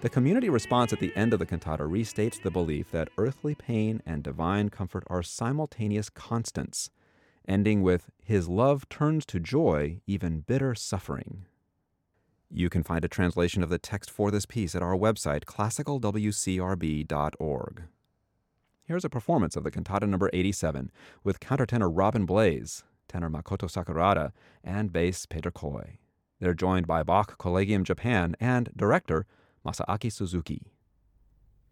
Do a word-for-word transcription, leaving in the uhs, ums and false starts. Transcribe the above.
The community response at the end of the cantata restates the belief that earthly pain and divine comfort are simultaneous constants, ending with "His love turns to joy even bitter suffering." You can find a translation of the text for this piece at our website, classical w c r b dot org. Here's a performance of the cantata number eighty-seven with countertenor Robin Blaze, tenor Makoto Sakurada, and bass Peter Koi. They're joined by Bach Collegium Japan and director Masaaki Suzuki.